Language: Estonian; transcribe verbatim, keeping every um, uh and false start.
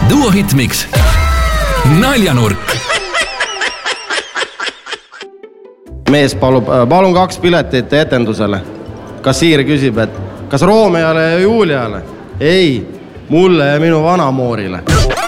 Duo Hitmix. Naljanurk. Mees palub, palun kaks piletit etendusele. Kassiir küsib, et kas Roomeale ja Juliale? Ei, mulle ja minu vanamoorile.